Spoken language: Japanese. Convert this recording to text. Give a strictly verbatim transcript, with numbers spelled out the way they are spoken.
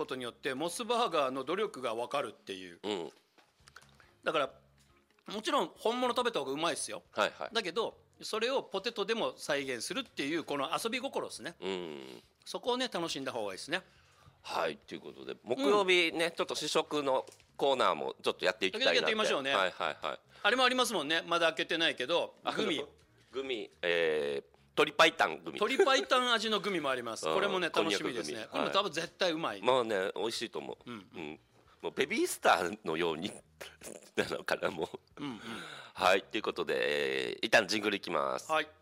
ことによってモスバーガーの努力が分かるっていう、 うん、 だからもちろん本物食べた方がうまいですよ、 はいはい、 だけどそれをポテトでも再現するっていうこの遊び心ですね、 うん、 そこをね楽しんだ方がいいですね。 はいということで木曜日ね、うん、ちょっと試食のコーナーもちょっとやっていきたいなって。 やっていきましょうね。 はいはいはい。 あれもありますもんね、まだ開けてないけどグミグミ、えー、鶏白湯グミ鶏白湯味のグミもあります。これもね楽しみですね。これも多分絶対うまい。 まあね美味しいと思う。うん、うん、もうベビースターのようになのかなもう。うん、うん、はいということで、えー、一旦ジングルいきます。 はい。